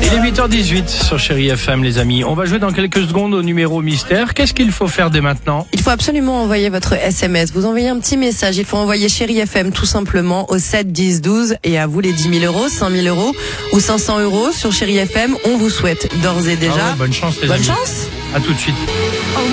Il est 8h18 sur Chérie FM, les amis. On va jouer dans quelques secondes au numéro mystère. Qu'est-ce qu'il faut faire dès maintenant? Il faut absolument envoyer votre SMS. Vous envoyez un petit message. Il faut envoyer Chérie FM tout simplement au 7 10 12. Et à vous les 10 000 euros, 5 000 euros ou 500 euros sur Chérie FM. On vous souhaite d'ores et déjà. Bonne chance, les amis. Bonne chance. À tout de suite.